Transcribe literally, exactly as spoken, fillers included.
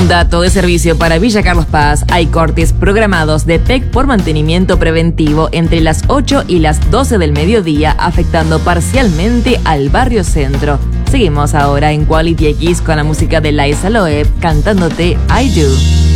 Dato de servicio para Villa Carlos Paz. Hay cortes programados de P E C por mantenimiento preventivo entre las ocho y las doce del mediodía, afectando parcialmente al barrio centro. Seguimos ahora en Quality X con la música de Liza Loeb cantándote I Do.